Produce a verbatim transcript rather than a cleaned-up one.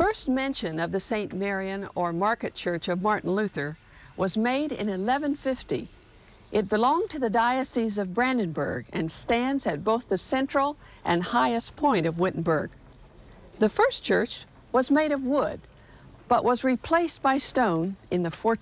first mention of the Saint Marian or Market Church of Martin Luther was made in eleven fifty. It belonged to the Diocese of Brandenburg and stands at both the central and highest point of Wittenberg. The first church was made of wood, but was replaced by stone in the fourteenth